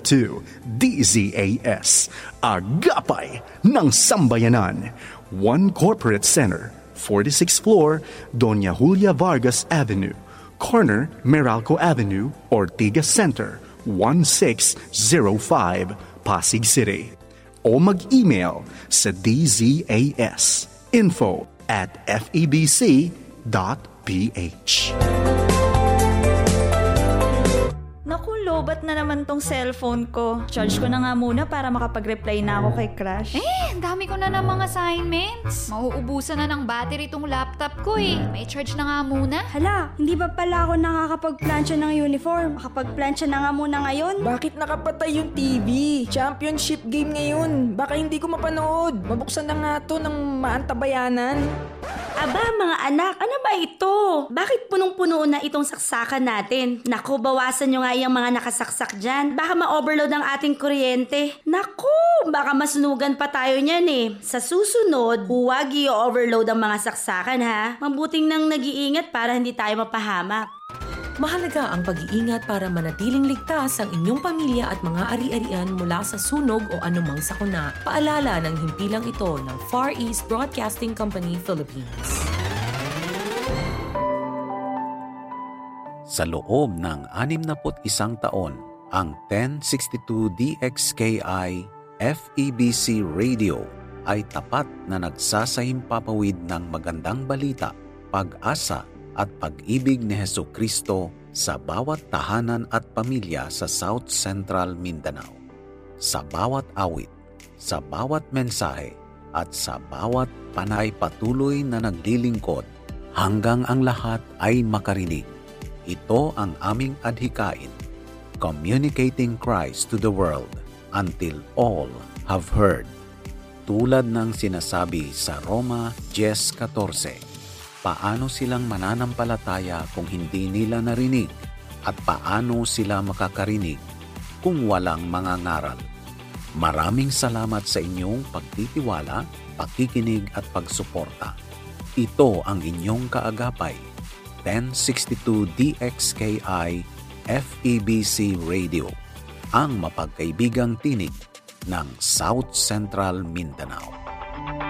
to DZAS, Agapay ng Sambayanan. One Corporate Center, 46th floor, Doña Julia Vargas Avenue, corner Meralco Avenue, Ortigas Center, 1605, Pasig City. O mag-email sa dzas info@febc.ph. Naku, lobat na naman tong cellphone ko. Charge ko na nga muna para makapag-reply na ako kay Crush. Ang dami ko na ng mga assignments. Mauubusan na ng battery tong laptop ko eh. May charge na nga muna. Hala, hindi ba pala ako nakakapagplansya ng uniform? Makapagplansya na nga muna ngayon. Bakit nakapatay yung TV? Championship game ngayon. Baka hindi ko mapanood. Mabuksan na nga to ng maantabayanan. Aba, mga anak, ano ba ito? Bakit punong-puno na itong saksakan natin? Naku, bawasan nyo nga yung mga nakasaksak dyan. Baka ma-overload ang ating kuryente. Naku, baka masunugan pa tayo niyan eh. Sa susunod, huwag i-overload ang mga saksakan ha. Mabuting nang nag-iingat para hindi tayo mapahamak. Mahalaga ang pag-iingat para manatiling ligtas ang inyong pamilya at mga ari-arian mula sa sunog o anumang sakuna. Paalala ng himpilang ito ng Far East Broadcasting Company, Philippines. Sa loob ng 61 taon, ang 1062 DXKI FEBC Radio ay tapat na nagsasahimpapawid ng magandang balita, pag-asa at pag-ibig ni Hesukristo sa bawat tahanan at pamilya sa South Central Mindanao. Sa bawat awit, sa bawat mensahe, at sa bawat panay patuloy na naglilingkod hanggang ang lahat ay makarinig. Ito ang aming adhikain, communicating Christ to the world until all have heard. Tulad ng sinasabi sa Roma 10:14, paano silang mananampalataya kung hindi nila narinig? At paano sila makakarinig kung walang mangangaral? Maraming salamat sa inyong pagtitiwala, pakikinig at pagsuporta. Ito ang inyong kaagapay, 1062 DXKI FEBC Radio, ang mapagkaibigang tinig ng South Central Mindanao.